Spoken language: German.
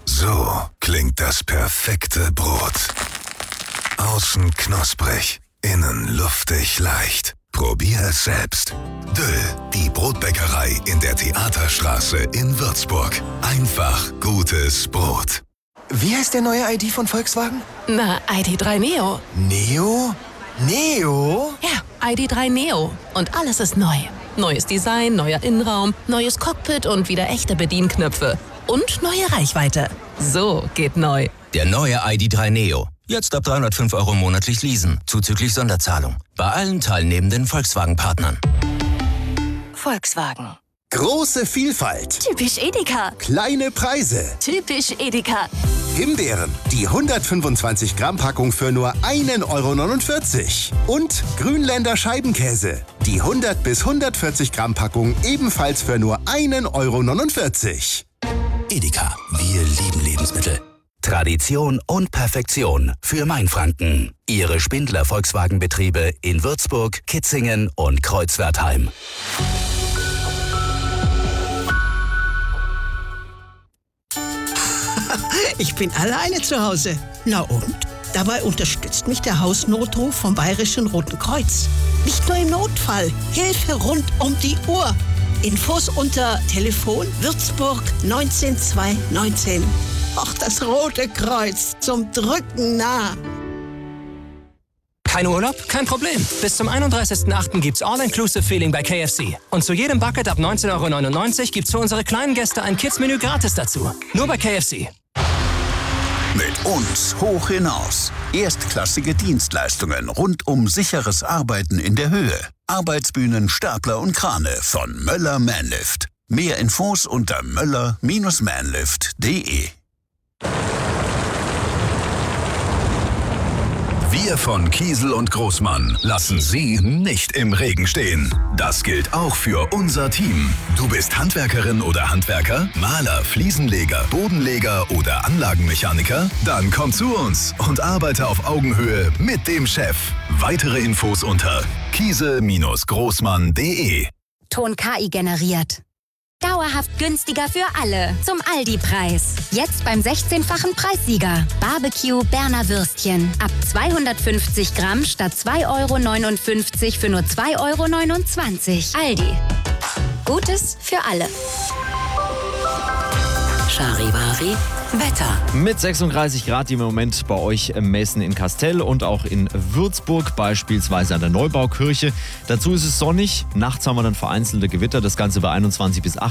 So klingt das perfekte Brot. Außen knusprig, innen luftig leicht. Probier es selbst. Döll, die Brotbäckerei in der Theaterstraße in Würzburg. Einfach gutes Brot. Wie heißt der neue ID von Volkswagen? Na, ID.3 Neo. Neo? Neo? Ja, ID.3 Neo. Und alles ist neu. Neues Design, neuer Innenraum, neues Cockpit und wieder echte Bedienknöpfe. Und neue Reichweite. So geht neu. Der neue ID.3 Neo. Jetzt ab 305 € monatlich leasen, zuzüglich Sonderzahlung. Bei allen teilnehmenden Volkswagen-Partnern. Volkswagen. Große Vielfalt. Typisch Edeka. Kleine Preise. Typisch Edeka. Himbeeren, die 125 Gramm Packung für nur 1,49 €. Und Grünländer Scheibenkäse, die 100 bis 140 Gramm Packung ebenfalls für nur 1,49 €. Edeka, wir lieben Lebensmittel. Tradition und Perfektion für Mainfranken. Ihre Spindler Volkswagenbetriebe in Würzburg, Kitzingen und Kreuzwertheim. Ich bin alleine zu Hause. Na und? Dabei unterstützt mich der Hausnotruf vom Bayerischen Roten Kreuz. Nicht nur im Notfall, Hilfe rund um die Uhr. Infos unter Telefon Würzburg 19219. Ach, das Rote Kreuz, zum Drücken nah. Kein Urlaub? Kein Problem. Bis zum 31.08. gibt's All-Inclusive-Feeling bei KFC. Und zu jedem Bucket ab 19,99 € gibt's für unsere kleinen Gäste ein Kids-Menü gratis dazu. Nur bei KFC. Mit uns hoch hinaus. Erstklassige Dienstleistungen rund um sicheres Arbeiten in der Höhe. Arbeitsbühnen, Stapler und Krane von Möller Manlift. Mehr Infos unter möller-manlift.de. Wir von Kiesel und Großmann lassen Sie nicht im Regen stehen. Das gilt auch für unser Team. Du bist Handwerkerin oder Handwerker, Maler, Fliesenleger, Bodenleger oder Anlagenmechaniker? Dann komm zu uns und arbeite auf Augenhöhe mit dem Chef. Weitere Infos unter kiesel-großmann.de. Ton KI generiert. Dauerhaft günstiger für alle. Zum Aldi-Preis. Jetzt beim 16-fachen Preissieger. Barbecue Berner Würstchen. Ab 250 Gramm statt 2,59 € für nur 2,29 €. Aldi. Gutes für alle. Charivari Wetter. Mit 36 Grad im Moment bei euch im Messen in Kastel und auch in Würzburg, beispielsweise an der Neubaukirche. Dazu ist es sonnig. Nachts haben wir dann vereinzelte Gewitter. Das Ganze bei 21 bis 8.